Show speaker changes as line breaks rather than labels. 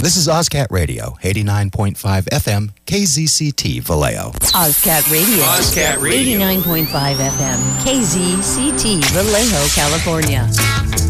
This is OzCat Radio, 89.5 FM, KZCT, Vallejo.
OzCat Radio.
OzCat Radio.
89.5 FM, KZCT, Vallejo, California.